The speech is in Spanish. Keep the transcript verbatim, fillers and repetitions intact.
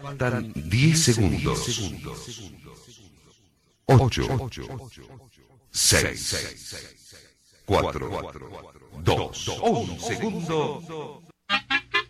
Faltan diez segundos. ocho, seis, cuatro, dos, un segundo.